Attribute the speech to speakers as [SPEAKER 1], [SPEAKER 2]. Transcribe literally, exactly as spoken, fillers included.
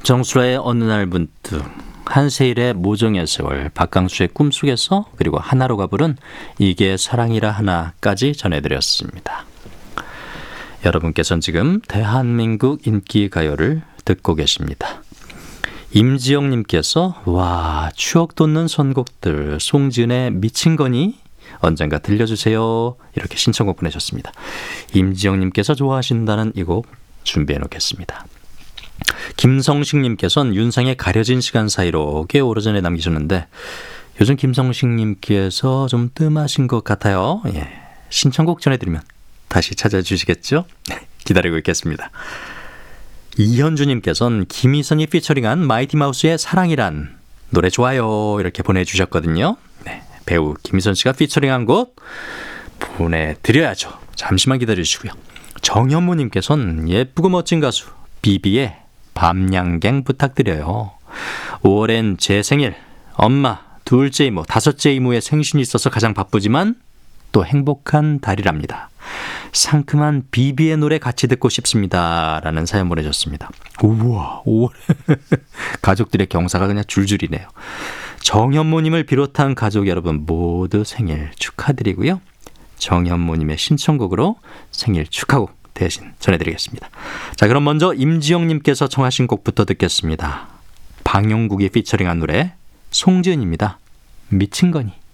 [SPEAKER 1] 정수라의 어느 날 문득, 한세일의 모정의 세월, 박강수의 꿈속에서, 그리고 하나로가 부른 이게 사랑이라 하나까지 전해드렸습니다. 여러분께서는 지금 대한민국 인기가요를 듣고 계십니다. 임지영님께서 와, 추억 돋는 선곡들, 송지은의 미친 거니? 언젠가 들려주세요. 이렇게 신청곡 보내셨습니다. 임지영님께서 좋아하신다는 이 곡 준비해 놓겠습니다. 김성식님께서는 윤상의 가려진 시간 사이로 꽤 오래전에 남기셨는데 요즘 김성식님께서 좀 뜸하신 것 같아요. 예, 신청곡 전해드리면 다시 찾아주시겠죠? 기다리고 있겠습니다. 이현주님께서는 김희선이 피처링한 마이티마우스의 사랑이란 노래 좋아요 이렇게 보내주셨거든요. 네, 배우 김희선 씨가 피처링한 곡 보내드려야죠. 잠시만 기다려주시고요. 정현무님께서는 예쁘고 멋진 가수 비비의 밤양갱 부탁드려요. 오월엔 제 생일, 엄마, 둘째 이모, 다섯째 이모의 생신이 있어서 가장 바쁘지만 또 행복한 달이랍니다. 상큼한 비비의 노래 같이 듣고 싶습니다. 라는 사연 보내줬습니다. 우와, 오월 가족들의 경사가 그냥 줄줄이네요. 정현모님을 비롯한 가족 여러분 모두 생일 축하드리고요. 정현모님의 신청곡으로 생일 축하곡 대신 전해드리겠습니다. 자, 그럼 먼저 임지영님께서 청하신 곡부터 듣겠습니다. 방용국이 피처링한 노래 송지은입니다. 미친 거니.